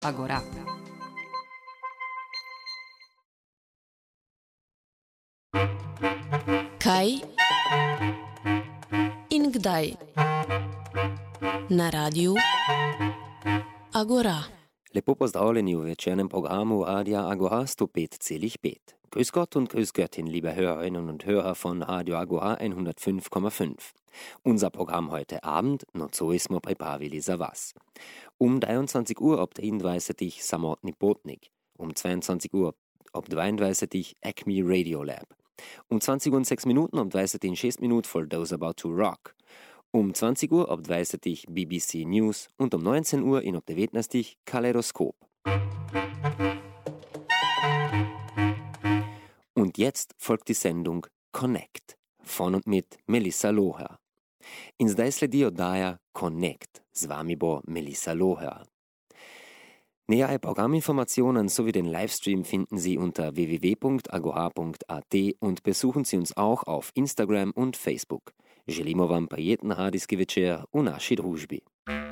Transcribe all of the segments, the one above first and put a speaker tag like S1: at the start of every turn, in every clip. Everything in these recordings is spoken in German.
S1: Agora.
S2: Kaj in kdaj na radiju Agora.
S3: Lepo pozdravljeni v večernem programu Radia Agora 105,5. Grüß Gott und Grüß Göttin, liebe Hörerinnen und Hörer von Radio Agora 105,5. Unser Programm heute Abend, no co smo pripravili za vas. Um 23 Uhr ob 23 Samotny Potnik, um 22 Uhr ob 22 Acme Radio Lab, um 20 Uhr und 6 Minuten ob 20 Minuten For Those About to Rock, um 20 Uhr ob 20 BBC News und um 19 Uhr in ob 19 Kaleidoskop. Und jetzt folgt die Sendung Connect von und mit Melissa Loher. In zdaj sledi oddaja Connect, z vami bo Melissa Loher. Nähere Programminformationen sowie den Livestream finden Sie unter www.agora.at und besuchen Sie uns auch auf Instagram und Facebook. Želimo vam prijeten radijski večer v naši družbi.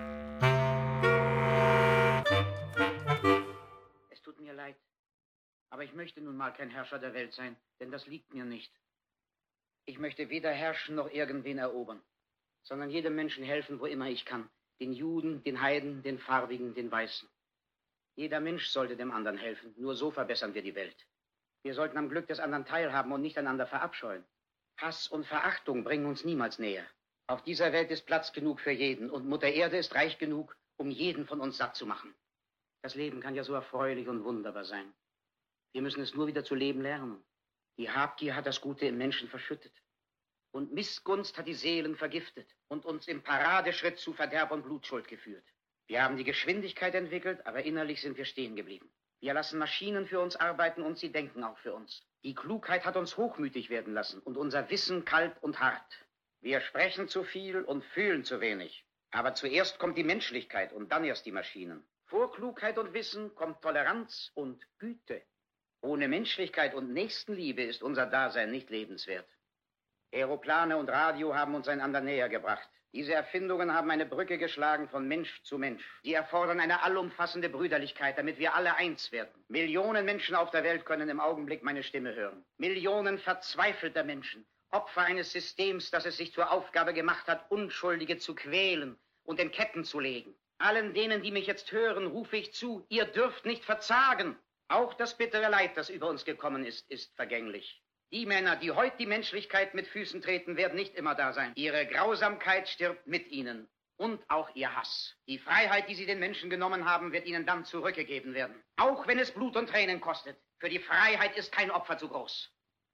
S4: Es tut mir leid, aber ich möchte nun mal kein Herrscher der Welt sein, denn das liegt mir nicht. Ich möchte weder herrschen noch irgendwen erobern, sondern jedem Menschen helfen, wo immer ich kann. Den Juden, den Heiden, den Farbigen, den Weißen. Jeder Mensch sollte dem anderen helfen. Nur so verbessern wir die Welt. Wir sollten am Glück des anderen teilhaben und nicht einander verabscheuen. Hass und Verachtung bringen uns niemals näher. Auf dieser Welt ist Platz genug für jeden und Mutter Erde ist reich genug, um jeden von uns satt zu machen. Das Leben kann ja so erfreulich und wunderbar sein. Wir müssen es nur wieder zu leben lernen. Die Habgier hat das Gute im Menschen verschüttet. Und Missgunst hat die Seelen vergiftet und uns im Paradeschritt zu Verderb und Blutschuld geführt. Wir haben die Geschwindigkeit entwickelt, aber innerlich sind wir stehen geblieben. Wir lassen Maschinen für uns arbeiten und sie denken auch für uns. Die Klugheit hat uns hochmütig werden lassen und unser Wissen kalt und hart. Wir sprechen zu viel und fühlen zu wenig. Aber zuerst kommt die Menschlichkeit und dann erst die Maschinen. Vor Klugheit und Wissen kommt Toleranz und Güte. Ohne Menschlichkeit und Nächstenliebe ist unser Dasein nicht lebenswert. Aeroplane und Radio haben uns einander näher gebracht. Diese Erfindungen haben eine Brücke geschlagen von Mensch zu Mensch. Sie erfordern eine allumfassende Brüderlichkeit, damit wir alle eins werden. Millionen Menschen auf der Welt können im Augenblick meine Stimme hören. Millionen verzweifelter Menschen, Opfer eines Systems, das es sich zur Aufgabe gemacht hat, Unschuldige zu quälen und in Ketten zu legen. Allen denen, die mich jetzt hören, rufe ich zu, ihr dürft nicht verzagen. Auch das bittere Leid, das über uns gekommen ist vergänglich. Die Männer, die heute die Menschlichkeit mit Füßen treten, werden nicht immer da sein. Ihre Grausamkeit stirbt mit ihnen. Und auch ihr Hass. Die Freiheit, die sie den Menschen genommen haben, wird ihnen dann zurückgegeben werden. Auch wenn es Blut und Tränen kostet. Für die Freiheit ist kein Opfer zu groß.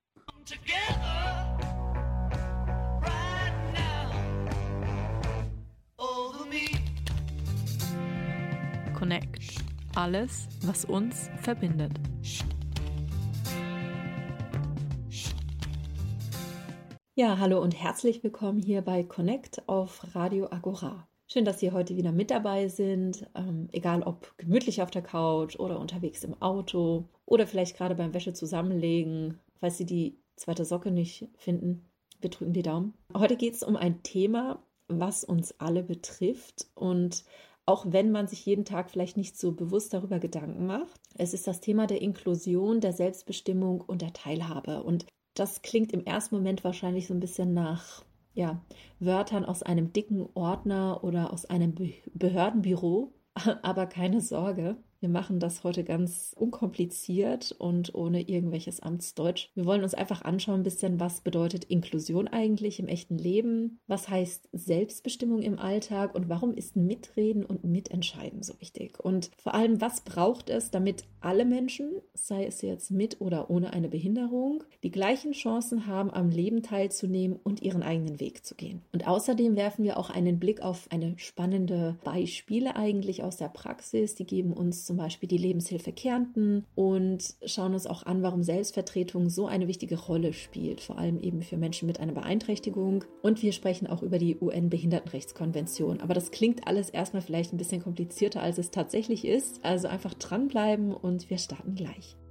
S5: Connect. Alles, was uns verbindet.
S6: Ja, hallo und herzlich willkommen hier bei Connect auf Radio Agora. Schön, dass Sie heute wieder mit dabei sind, egal ob gemütlich auf der Couch oder unterwegs im Auto oder vielleicht gerade beim Wäsche zusammenlegen, falls Sie die zweite Socke nicht finden. Wir drücken die Daumen. Heute geht es um ein Thema, was uns alle betrifft und auch wenn man sich jeden Tag vielleicht nicht so bewusst darüber Gedanken macht. Es ist das Thema der Inklusion, der Selbstbestimmung und der Teilhabe. Und das klingt im ersten Moment wahrscheinlich so ein bisschen nach Wörtern aus einem dicken Ordner oder aus einem Behördenbüro. Aber keine Sorge, wir machen das heute ganz unkompliziert und ohne irgendwelches Amtsdeutsch. Wir wollen uns einfach anschauen ein bisschen, was bedeutet Inklusion eigentlich im echten Leben? Was heißt Selbstbestimmung im Alltag? Und warum ist Mitreden und Mitentscheiden so wichtig? Und vor allem, was braucht es, damit alle Menschen, sei es jetzt mit oder ohne eine Behinderung, die gleichen Chancen haben, am Leben teilzunehmen und ihren eigenen Weg zu gehen? Und außerdem werfen wir auch einen Blick auf eine spannende Beispiele eigentlich aus der Praxis. Die geben uns zum Beispiel die Lebenshilfe Kärnten und schauen uns auch an, warum Selbstvertretung so eine wichtige Rolle spielt, vor allem eben für Menschen mit einer Beeinträchtigung. Und wir sprechen auch über die UN-Behindertenrechtskonvention. Aber das klingt alles erstmal vielleicht ein bisschen komplizierter, als es tatsächlich ist. Also einfach dranbleiben und wir starten gleich.